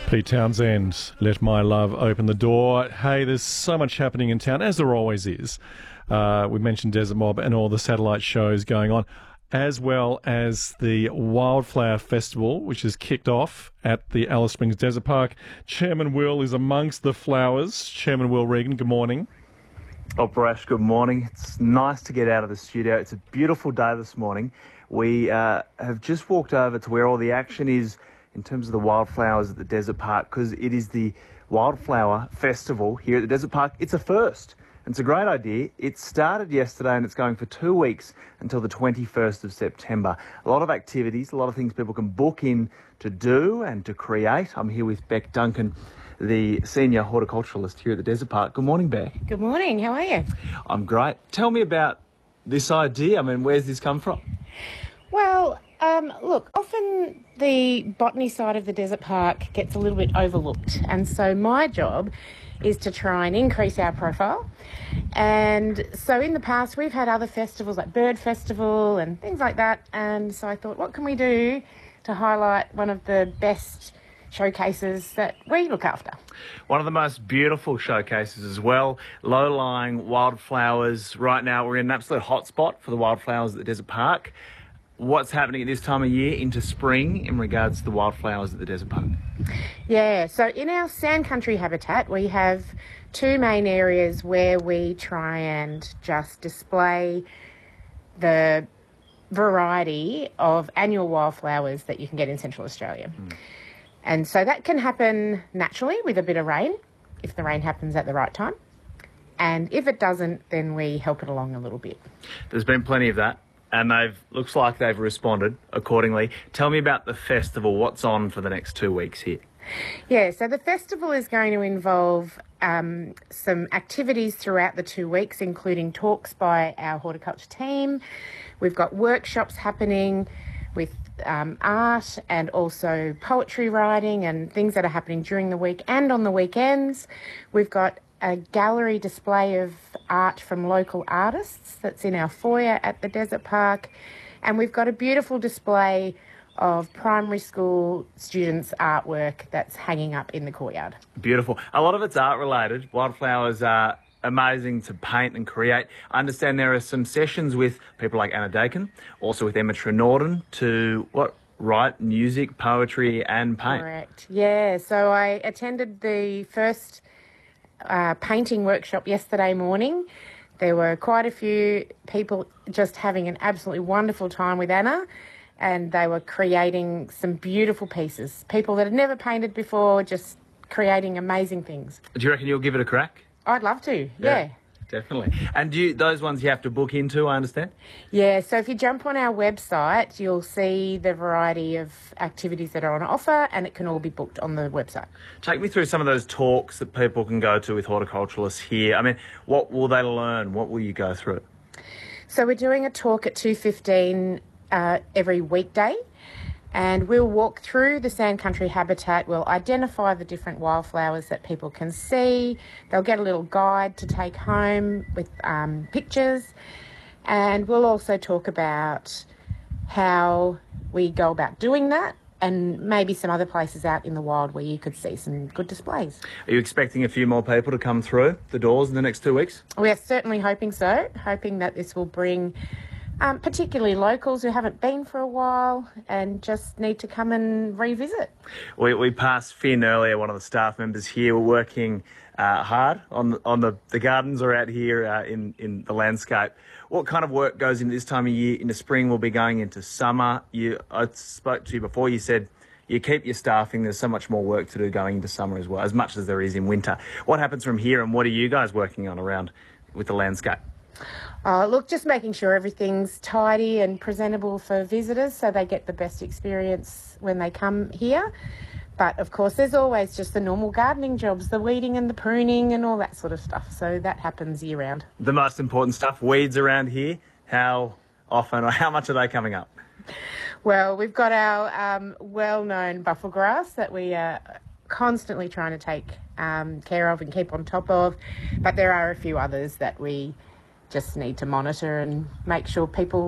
Pete Townsend, Let My Love Open the Door. Hey, there's so much happening in town, as there always is. We mentioned Desert Mob and all the satellite shows going on, as well as the Wildflower Festival, which is kicked off at the Alice Springs Desert Park. Chairman Will is amongst the flowers. Chairman Will Regan, good morning. Oh, Brash, good morning. It's nice to get out of the studio. It's a beautiful day this morning. We have just walked over to where all the action is in terms of the wildflowers at the Desert Park, because it is the Wildflower Festival here at the Desert Park. It's a first. And it's a great idea. It started yesterday and it's going for 2 weeks until the 21st of September. A lot of activities, a lot of things people can book in to do and to create. I'm here with Beck Duncan, the senior horticulturalist here at the Desert Park. Good morning, Beck. Good morning. How are you? I'm great. Tell me about this idea. I mean, where's this come from? Well, look, often the botany side of the Desert Park gets a little bit overlooked. And so my job is to try and increase our profile. And so in the past, we've had other festivals like Bird Festival and things like that. And so I thought, what can we do to highlight one of the best showcases that we look after? One of the most beautiful showcases as well, low-lying wildflowers. Right now we're in an absolute hotspot for the wildflowers at the Desert Park. What's happening at this time of year into spring in regards to the wildflowers at the Desert Park? Yeah, so in our sand country habitat, we have two main areas where we try and just display the variety of annual wildflowers that you can get in Central Australia. And so that can happen naturally with a bit of rain, if the rain happens at the right time. And if it doesn't, then we help it along a little bit. There's been plenty of that, and looks like they've responded accordingly. Tell me about the festival. What's on for the next 2 weeks here? Yeah, so the festival is going to involve some activities throughout the 2 weeks, including talks by our horticulture team. We've got workshops happening with art and also poetry writing and things that are happening during the week and on the weekends. We've got a gallery display of art from local artists that's in our foyer at the Desert Park. And we've got a beautiful display of primary school students' artwork that's hanging up in the courtyard. Beautiful. A lot of it's art related. Wildflowers are amazing to paint and create. I understand there are some sessions with people like Anna Dakin, also with Emma Trenorden to write music, poetry and paint. Correct. Yeah, so I attended the first painting workshop yesterday morning. There were quite a few people just having an absolutely wonderful time with Anna, and they were creating some beautiful pieces. People that had never painted before, just creating amazing things. Do you reckon you'll give it a crack? I'd love to, yeah. Definitely. And those ones you have to book into, I understand? Yeah, so if you jump on our website, you'll see the variety of activities that are on offer, and it can all be booked on the website. Take me through some of those talks that people can go to with horticulturalists here. I mean, what will they learn? What will you go through? So we're doing a talk at 2:15 every weekday, and we'll walk through the sand country habitat. We'll identify the different wildflowers that people can see. They'll get a little guide to take home with pictures. And we'll also talk about how we go about doing that, and maybe some other places out in the wild where you could see some good displays. Are you expecting a few more people to come through the doors in the next 2 weeks? We are certainly hoping so, hoping that this will bring particularly locals who haven't been for a while and just need to come and revisit. We passed Finn earlier, one of the staff members here. We're working hard on the gardens or out here in the landscape. What kind of work goes into this time of year? Into spring, we'll be going into summer. I spoke to you before, you said you keep your staffing. There's so much more work to do going into summer as well, as much as there is in winter. What happens from here, and what are you guys working on around with the landscape? Look, just making sure everything's tidy and presentable for visitors so they get the best experience when they come here. But, of course, there's always just the normal gardening jobs, the weeding and the pruning and all that sort of stuff. So that happens year-round. The most important stuff, weeds around here, how often or how much are they coming up? Well, we've got our well-known buffel grass that we are constantly trying to take care of and keep on top of. But there are a few others that we just need to monitor and make sure people